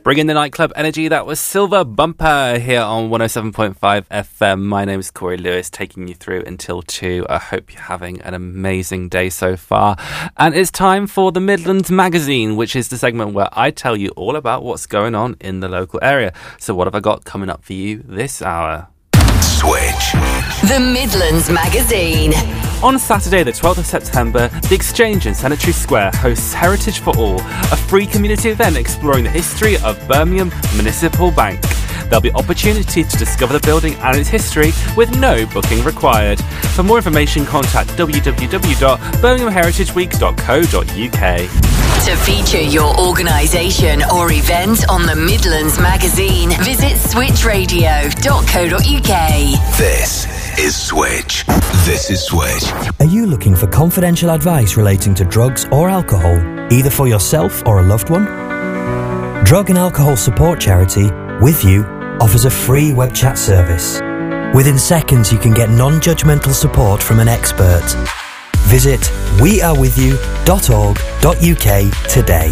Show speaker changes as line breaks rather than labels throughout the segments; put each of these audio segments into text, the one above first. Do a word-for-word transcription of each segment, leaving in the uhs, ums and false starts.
Bringing the nightclub energy, that was Silver Bumper here on one oh seven point five F M. My name is Corey Lewis, taking you through until two. I hope you're having an amazing day so far. And it's time for the Midlands Magazine, which is the segment where I tell you all about what's going on in the local area. So what have I got coming up for you this hour?
Switch.
The Midlands Magazine.
On Saturday, the twelfth of September, The Exchange in Cemetery Square hosts Heritage for All, a free community event exploring the history of Birmingham Municipal Bank. There'll be opportunity to discover the building and its history with no booking required. For more information, contact w w w dot birmingham heritage week dot co dot u k.
To feature your organisation or event on the Midlands Magazine, visit switch radio dot co dot u k.
This is Switch. This is Switch.
Are you looking for confidential advice relating to drugs or alcohol, either for yourself or a loved one? Drug and Alcohol Support Charity, With You, offers a free web chat service. Within seconds, you can get non-judgmental support from an expert. Visit we are with you dot org dot u k today.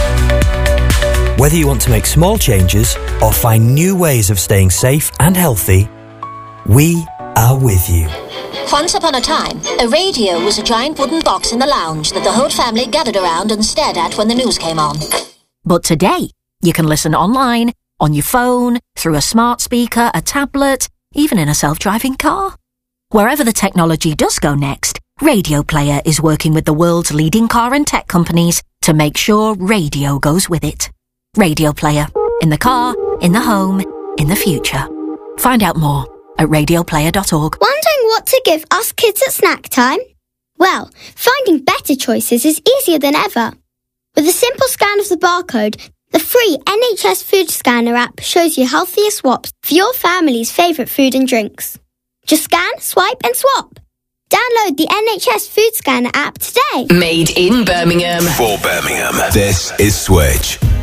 Whether you want to make small changes or find new ways of staying safe and healthy, we are with you.
Once upon a time, a radio was a giant wooden box in the lounge that the whole family gathered around and stared at when the news came on.
But today, you can listen online, on your phone, through a smart speaker, a tablet, even in a self-driving car. Wherever the technology does go next, Radio Player is working with the world's leading car and tech companies to make sure radio goes with it. Radio Player. In the car, in the home, in the future. Find out more at radio player dot org.
Wondering what to give us kids at snack time? Well, finding better choices is easier than ever. With a simple scan of the barcode, the free N H S Food Scanner app shows you healthier swaps for your family's favourite food and drinks. Just scan, swipe and swap. Download the N H S Food Scanner app today.
Made in Birmingham.
For Birmingham, this is Switch.